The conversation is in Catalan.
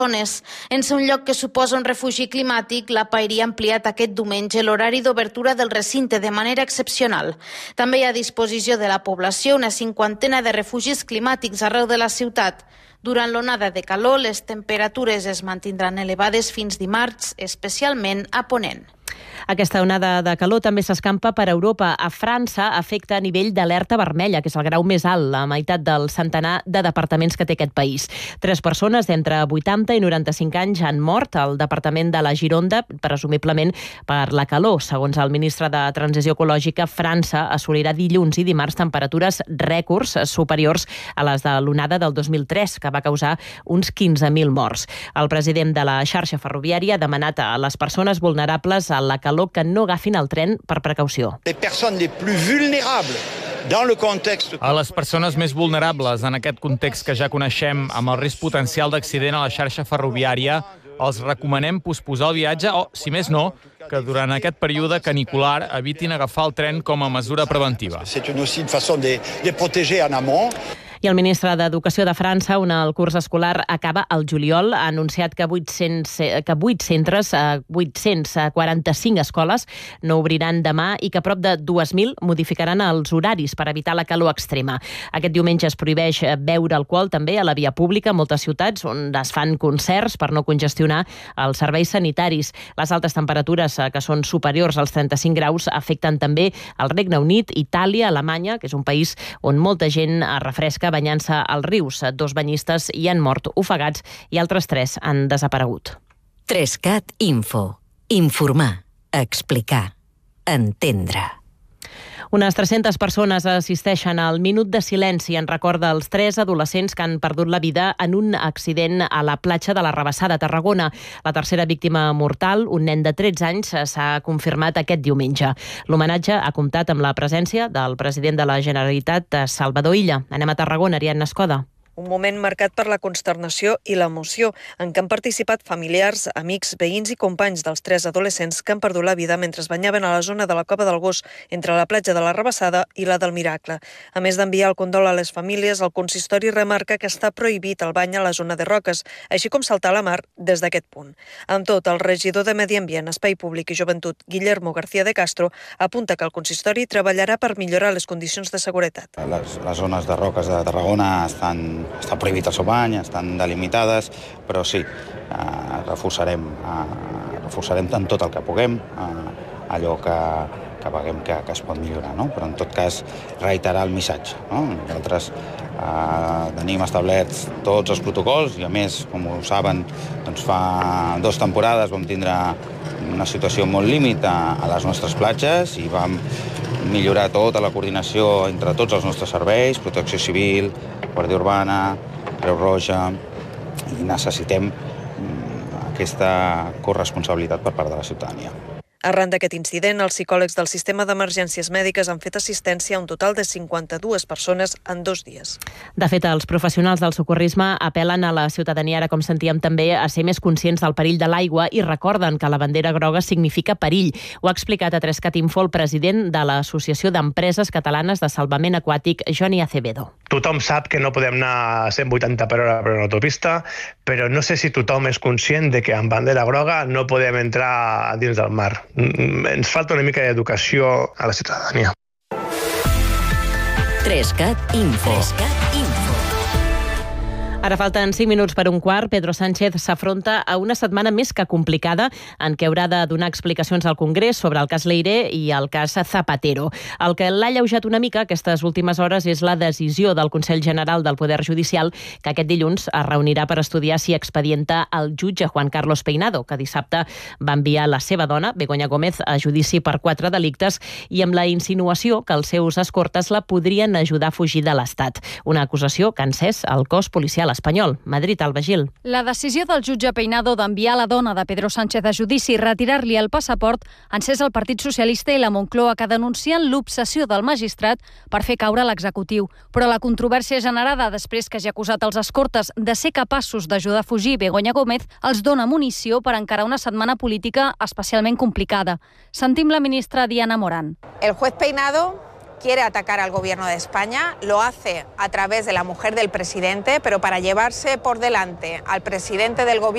En un lloc que suposa un refugi climàtic, la Paeria ha ampliat aquest diumenge l'horari d'obertura del recinte de manera excepcional. També hi ha a disposició de la població una 50 de refugis climàtics arreu de la ciutat. Durant l'onada de calor, les temperatures es mantindran elevades fins dimarts, especialment a Ponent. Aquesta onada de calor també s'escampa per Europa. A França afecta a nivell d'alerta vermella, que és el grau més alt, la meitat del centenar de departaments que té aquest país. 3 persones d'entre 80 i 95 anys han mort al departament de la Gironda, presumiblement per la calor. Segons el ministre de Transició Ecològica, França assolirà dilluns i dimarts temperatures rècords superiors a les de l'onada del 2003, que va causar uns 15.000 morts. El president de la xarxa ferroviària ha demanat a les persones vulnerables a la calor que no agafin el tren per precaució. A les persones més vulnerables en aquest context que ja coneixem, amb el risc potencial d'accident a la xarxa ferroviària, els recomanem posposar el viatge o, si més no, que durant aquest període canicular evitin agafar el tren com a mesura preventiva. I el ministre d'Educació de França, on el curs escolar acaba el juliol, ha anunciat que 845 escoles no obriran demà i que prop de 2.000 modificaran els horaris per evitar la calor extrema. Aquest diumenge es prohibeix beure alcohol també a la via pública a moltes ciutats on es fan concerts per no congestionar els serveis sanitaris. Les altes temperatures, que són superiors als 35 graus, afecten també el Regne Unit, Itàlia, Alemanya, que és un país on molta gent es refresca banyant-se als rius. 2 banyistes hi han mort ofegats i altres 3 han desaparegut. 3CAT Info. Informar, explicar, entendre. Unes 300 persones assisteixen al minut de silenci en record dels 3 adolescents que han perdut la vida en un accident a la platja de la Rabassada, a Tarragona. La tercera víctima mortal, un nen de 13 anys, s'ha confirmat aquest diumenge. L'homenatge ha comptat amb la presència del president de la Generalitat, Salvador Illa. Anem a Tarragona, Ariadna Escoda. Un moment marcat per la consternació i l'emoció, en què han participat familiars, amics, veïns i companys dels 3 adolescents que han perdut la vida mentre es banyaven a la zona de la Cova del Gos, entre la platja de la Rabassada i la del Miracle. A més d'enviar el condol a les famílies, el consistori remarca que està prohibit el bany a la zona de roques, així com saltar a la mar des d'aquest punt. Amb tot, el regidor de Medi Ambient, Espai Públic i Joventut, Guillermo García de Castro, apunta que el consistori treballarà per millorar les condicions de seguretat. Les zones de roques de Tarragona està prohibit el seu bany, estan delimitades, però sí, reforçarem tant tot el que puguem, allò que veiem que es pot millorar, no? Però en tot cas reiterar el missatge, no? Nosaltres tenim establerts tots els protocols i a més, com ho saben, doncs fa 2 temporades vam tindre una situació molt límit a les nostres platges i vam millorar tota la coordinació entre tots els nostres serveis, Protecció Civil, Guàrdia Urbana, Creu Roja, i necessitem aquesta corresponsabilitat per part de la ciutadania. Arran d'aquest incident, els psicòlegs del sistema d'emergències mèdiques han fet assistència a un total de 52 persones en 2 dies. De fet, els professionals del socorrisme apel·len a la ciutadania, ara com sentíem també, a ser més conscients del perill de l'aigua i recorden que la bandera groga significa perill. Ho ha explicat a 3CAT Info el president de l'Associació d'Empreses Catalanes de Salvament Aquàtic, Johnny Acevedo. Tothom sap que no podem anar a 180 per hora per una autopista, però no sé si tothom és conscient de que amb bandera groga no podem entrar dins del mar. Ens falta una mica d'educació a la ciutadania. 3CAT Info. Ara falten 5 minuts per 1:15. Pedro Sánchez s'afronta a una setmana més que complicada en què haurà de donar explicacions al Congrés sobre el cas Leire i el cas Zapatero. El que l'ha alleujat una mica aquestes últimes hores és la decisió del Consell General del Poder Judicial que aquest dilluns es reunirà per estudiar si expedienta el jutge Juan Carlos Peinado, que dissabte va enviar la seva dona, Begoña Gómez, a judici per 4 delictes i amb la insinuació que els seus escortes la podrien ajudar a fugir de l'Estat. Una acusació que ha encès el cos policial espanyol. Madrid, Alba Gil. La decisió del jutge Peinado d'enviar la dona de Pedro Sánchez a judici i retirar-li el passaport ha encès el Partit Socialista i la Moncloa, que denuncien l'obsessió del magistrat per fer caure l'executiu. Però la controvèrsia generada després que hagi acusat els escortes de ser capaços d'ajudar a fugir Begoña Gómez els dona munició per encarar una setmana política especialment complicada. Sentim la ministra Diana Morán. El juez Peinado quiere atacar al gobierno de España, lo hace a través de la mujer del presidente, pero para llevarse por delante al presidente del gobierno